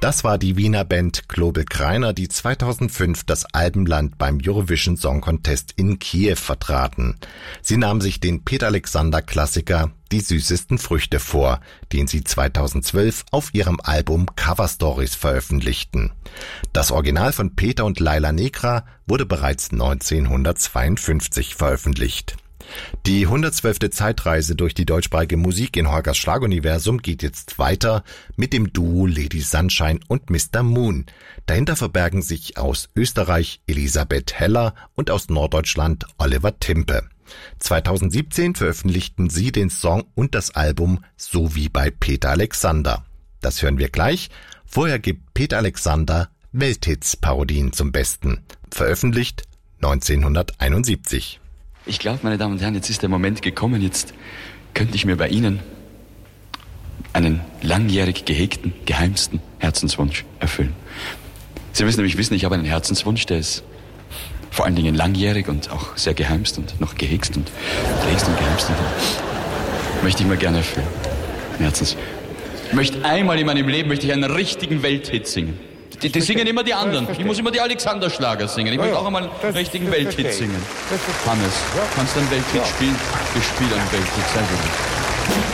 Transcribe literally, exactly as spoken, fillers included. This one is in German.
Das war die Wiener Band Global Greiner, die zweitausendfünf das Alpenland beim Eurovision Song Contest in Kiew vertraten. Sie nahmen sich den Peter Alexander Klassiker Die süßesten Früchte vor, den sie zweitausendzwölf auf ihrem Album Cover Stories veröffentlichten. Das Original von Peter und Laila Negra wurde bereits neunzehnhundertzweiundfünfzig veröffentlicht. Die hundertzwölfte Zeitreise durch die deutschsprachige Musik in Holgers Schlaguniversum geht jetzt weiter mit dem Duo Lady Sunshine und Mister Moon. Dahinter verbergen sich aus Österreich Elisabeth Heller und aus Norddeutschland Oliver Timpe. zweitausendsiebzehn veröffentlichten sie den Song und das Album So wie bei Peter Alexander. Das hören wir gleich. Vorher gibt Peter Alexander Welthits-Parodien zum Besten. Veröffentlicht neunzehnhunderteinundsiebzig. Ich glaube, meine Damen und Herren, jetzt ist der Moment gekommen, jetzt könnte ich mir bei Ihnen einen langjährig gehegten, geheimsten Herzenswunsch erfüllen. Sie müssen nämlich wissen, ich habe einen Herzenswunsch, der ist vor allen Dingen langjährig und auch sehr geheimst und noch gehegst und drehst und geheimst. Und möchte ich mir gerne erfüllen. Herzens. Ich möchte einmal in meinem Leben möchte ich einen richtigen Welthit singen. Die, die singen immer die anderen. Ich muss immer die Alexander-Schlager singen. Ich möchte auch einmal einen richtigen Welthit singen. Hannes, kannst du einen Welthit spielen? Ich spiele einen Welthit, sehr gut.